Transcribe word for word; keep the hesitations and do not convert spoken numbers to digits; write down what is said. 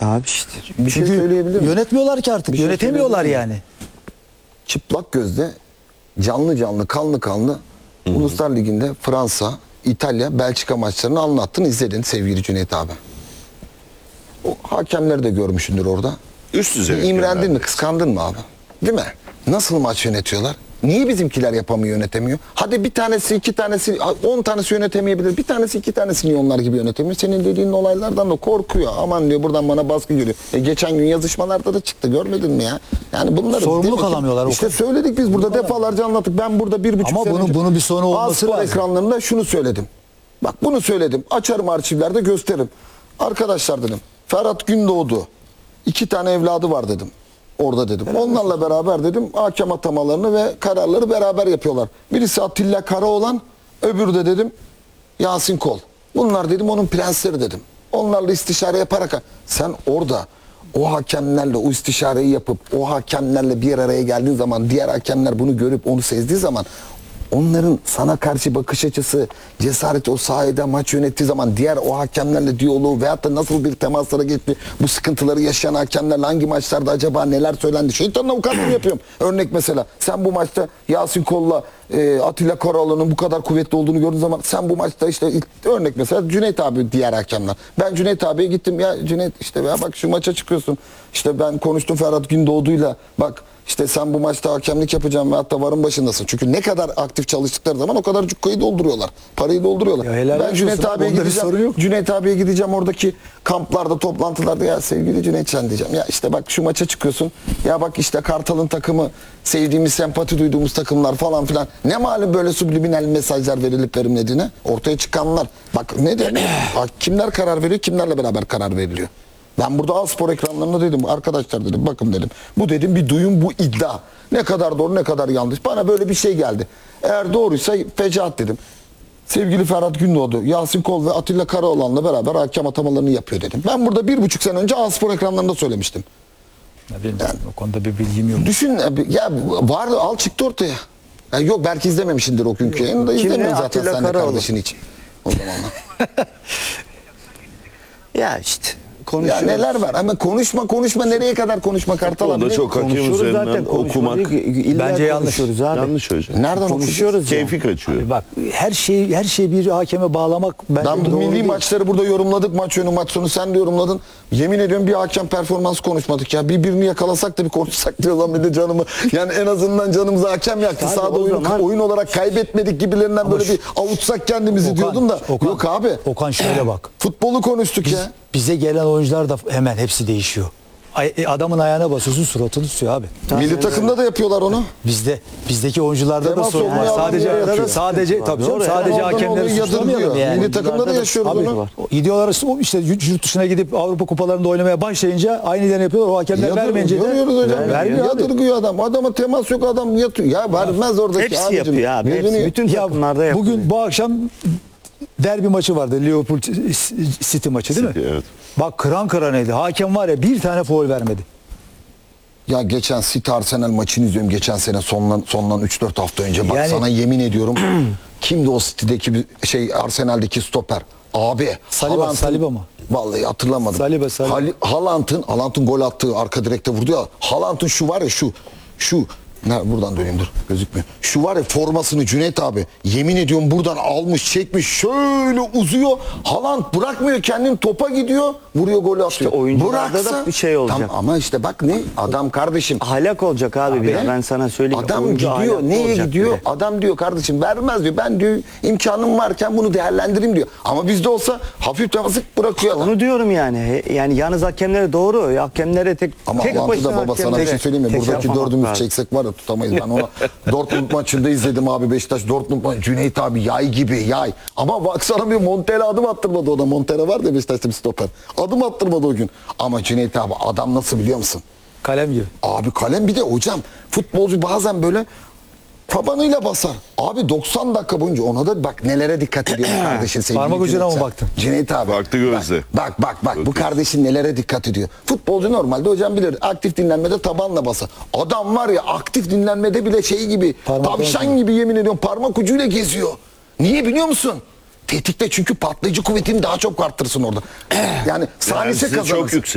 Abi işte. Bir şey Çünkü söyleyebilir miyim? yönetmiyorlar ki artık. Bir şey Yönetemiyorlar söyleyebilir yani. Çıplak gözle canlı canlı kanlı kanlı Uluslar Ligi'nde Fransa, İtalya, Belçika maçlarını anlattın, izledin sevgili Cüneyt abi. O hakemleri de görmüşsündür orada. Üst düzey. Bir imrendin mi, hakemler. kıskandın mı abi? Değil mi? Nasıl maç yönetiyorlar? Niye bizimkiler yapamıyor, yönetemiyor? Hadi bir tanesi, iki tanesi, on tanesi yönetemeyebilir. Bir tanesi, iki tanesi niye onlar gibi yönetemiyor? Senin dediğin olaylardan da korkuyor. Aman diyor, buradan bana baskı geliyor. E geçen gün yazışmalarda da çıktı, görmedin mi ya? Yani bunları Sorumluluk demek ki- alamıyorlar o İşte kadar. söyledik biz burada, defalarca anlattık. Ben burada bir buçuk Ama sene bunun- önce bunun bir sonu olması A-Spor lazım. ekranlarında şunu söyledim. Bak bunu söyledim. Açarım arşivlerde gösteririm. Arkadaşlar dedim, Ferhat Gündoğdu iki tane evladı var dedim. Orada dedim. Onlarla beraber dedim hakem atamalarını ve kararları beraber yapıyorlar. Birisi Atilla Karaoğlan, öbürü de dedim Yasin Kol. Bunlar dedim onun prensleri dedim. Onlarla istişare yaparak sen orada o hakemlerle o istişareyi yapıp o hakemlerle bir araya geldiğin zaman, diğer hakemler bunu görüp onu sezdiği zaman onların sana karşı bakış açısı, cesareti, o sahada maç yönettiği zaman diğer o hakemlerle diyaloğu veyahut da nasıl bir temaslara geçti, bu sıkıntıları yaşayan hakemlerle hangi maçlarda acaba neler söylendi? Şeytanın avukatlığını yapıyorum. Örnek mesela sen bu maçta Yasin Kol'la e, Atilla Karaoğlan'ın bu kadar kuvvetli olduğunu gördüğün zaman sen bu maçta işte ilk, örnek mesela Cüneyt abi diğer hakemler. Ben Cüneyt abiye gittim, ya Cüneyt işte ya bak şu maça çıkıyorsun. İşte ben konuştum Ferhat Gündoğdu'yla, bak İşte sen bu maçta hakemlik yapacağım ve hatta varın başındasın. Çünkü ne kadar aktif çalıştıkları zaman o kadar cukkayı dolduruyorlar. Parayı dolduruyorlar. Ya helal Ben olsun Cüneyt sana, abiye onda bir sorun gideceğim. yok. Cüneyt abiye gideceğim oradaki kamplarda, toplantılarda, ya sevgili Cüneyt Can diyeceğim. Ya işte bak şu maça çıkıyorsun. Ya bak işte Kartal'ın takımı, sevdiğimiz, sempati duyduğumuz takımlar falan filan. Ne malum böyle subliminal mesajlar verilip verilmediğine ortaya çıkanlar. Bak ne demek? Kimler karar veriyor, kimlerle beraber karar veriliyor? Ben burada A-Spor ekranlarında dedim, arkadaşlar dedim, bakın dedim. Bu dedim bir duyum, bu iddia. Ne kadar doğru, ne kadar yanlış. Bana böyle bir şey geldi. Eğer doğruysa fecaat dedim. Sevgili Ferhat Gündoğdu, Yasin Kol ve Atilla Karaoğlan'la beraber hakem atamalarını yapıyor dedim. Ben burada bir buçuk sene önce A-Spor ekranlarında söylemiştim. Ya benim o konuda bir bilgim yok. Düşün ya, var al çıktı ortaya. Yani yok belki izlememişsindir o günkü yayını da, Kim izlemiyorsun ne? zaten Atilla sen de Karaoğlan. kardeşin için. O zamanlar. Ya işte Ya konuşuyoruz. neler var ama konuşma konuşma nereye kadar konuşma Kartal abi? Onda Ne- çok hakem Konuşuyoruz üzerinden zaten, okumak konuşmak. İlla Bence yanlış. konuşuyoruz abi. yanlış hocam. Nereden Konuşuyoruz ya. Keyfi kaçıyor. Bak her şeyi her şeyi bir hakeme bağlamak bence Ben bu doğru milli değil. maçları burada yorumladık. Maç yönü, maç sonu sen de yorumladın. Yemin ediyorum bir hakem performansı konuşmadık ya. Birbirini yakalasak da bir konuşsak diyor lan bir de canımı. Yani en azından canımızı hakem yaktı. Abi Sahada o oyun, zaman- oyun olarak kaybetmedik gibilerinden böyle şu- bir avutsak kendimizi Okan, diyordum da. Okan, Yok abi. Okan şöyle bak. Futbolu konuştuk Biz, ya. bize gelen oyuncular da hemen hepsi değişiyor. Ay- e, Adamın ayağına basıyorsun, suratını tutuyor abi. Milli takımda da yapıyorlar onu. Bizde bizdeki oyuncularda da Temas sorun var. olmayan Sadece alanlara yatıyor. sadece tabii canım, Doğru, sadece Oradan hakemleri orayı suçlamayalım yadırgıyor. yani. Milli takımda da yaşıyoruz Tabii ki onu. var. O Gidiyorlar o işte yurt dışına gidip Avrupa kupalarında oynamaya başlayınca aynıden yapıyorlar. O hakemler Yadır- vermeyince de görüyoruz hocam. vermiyor abi. Yadırgıyor adam. Adama temas yok, adam yatıyor. Ya vermez oradaki Hepsi abicim. yapıyor abi. Gözünü- Hepsi. Bütün Ya takımlarda yapıyor. bugün bu akşam derbi maçı vardı. Liverpool City maçı değil mi? City, evet. Bak kıran kıranaydı. Hakem var ya bir tane faul vermedi. Ya geçen City Arsenal maçını izliyorum. Geçen sene sondan sondan üç dört hafta önce. Bak Yani- sana yemin ediyorum. Kimdi o City'deki bir şey, Arsenal'deki stoper? Abi. Saliba, Haaland'ın- Saliba mı? Vallahi hatırlamadım. Saliba, Saliba. Hal- Haaland'ın Haaland'ın gol attığı arka direkte vurdu ya. Haaland'ın şu var ya şu şu ne, buradan döneyim dur gözükmüyor. Şu var ya formasını Cüneyt abi yemin ediyorum buradan almış çekmiş şöyle uzuyor. Haaland bırakmıyor kendini, topa gidiyor, vuruyor, golü atıyor. oyuncularda da bir şey olacak. Tamam, ama işte bak ne adam kardeşim. Ahlak olacak abi, Abi, biraz. Ben sana söyleyeyim. Adam Oyuncu gidiyor. ahlaklı Neye olacak gidiyor? bir de. Adam diyor kardeşim vermez diyor. Ben diyor imkanım varken bunu değerlendireyim diyor. Ama bizde olsa hafif temasık bırakıyor adam. Onu diyorum yani. He- Yani yalnız hakemlere doğru. Hakemlere tek Ama tek Alantı'da başına baba sana bir şey hakemlere söyleyeyim mi? tek Buradaki yapmamak dördümüz lazım. çeksek var ya tutamayız. Ben ona Dortmund maçında izledim abi, Beşiktaş Dortmund maçı. Cüneyt abi yay gibi yay. Ama baksana bir Montella adım attırmadı ona. Montella var da Beşiktaş'ta bir stoper. Adım attırmadı o gün. Ama Cüneyt abi adam nasıl biliyor musun? Kalem gibi. Abi kalem, bir de hocam futbolcu bazen böyle tabanıyla basar. Abi doksan dakika boyunca ona da bak nelere dikkat ediyor bu kardeşin sevgili Parmak ucuna Cüneyt mı sen. baktın? Cüneyt abi. Baktı gözle. Bak bak bak bu Bakıyor. kardeşin nelere dikkat ediyor. Futbolcu normalde hocam bilir aktif dinlenmede tabanla basar. Adam var ya aktif dinlenmede bile şey gibi Parmak tavşan ucuna. gibi yemin ediyorum parmak ucuyla geziyor. Niye biliyor musun? Tetikte, çünkü patlayıcı kuvvetini daha çok arttırsın orada. Yani salise Direnci çok kazanırsın. yüksek.